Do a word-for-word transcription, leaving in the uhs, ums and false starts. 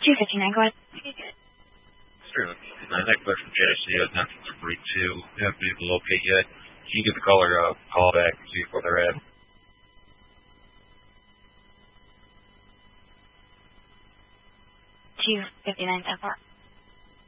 two fifty-nine, go ahead. Sure. Nine that question from Genesee is not forty-two. We haven't been able to locate yet. Can you give the caller a call back and see where they're at? two fifty-nine, ten four.